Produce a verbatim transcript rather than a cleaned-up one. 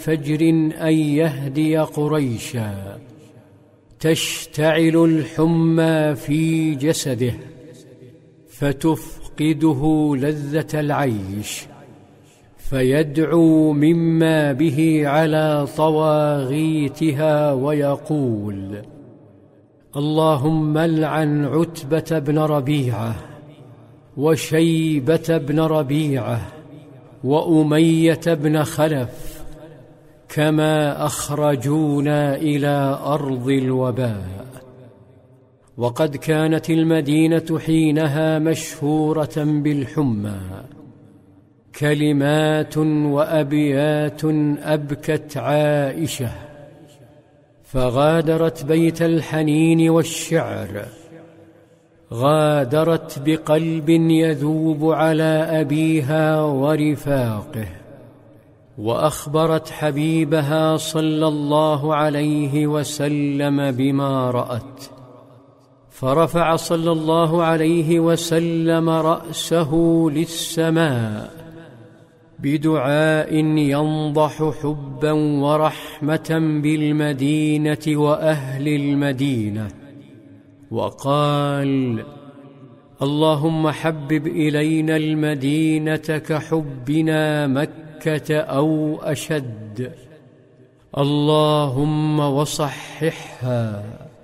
فجر أن يهدي قريشا، تشتعل الحمى في جسده فتفقده لذة العيش، فيدعو مما به على طواغيتها ويقول: اللهم العن عتبة بن ربيعة وشيبة بن ربيعة وأمية بن خلف، كما أخرجونا إلى أرض الوباء. وقد كانت المدينة حينها مشهورة بالحمى، كلمات وأبيات أبكت عائشة، فغادرت بيت الحنين والشعر، غادرت بقلب يذوب على أبيها ورفاقه، وأخبرت حبيبها صلى الله عليه وسلم بما رأت، فرفع صلى الله عليه وسلم رأسه للسماء بدعاء ينضح حبا ورحمة بالمدينة وأهل المدينة، وقال: اللهم حبب إلينا المدينة كحبنا مكة أو أشد، اللهم وصححها.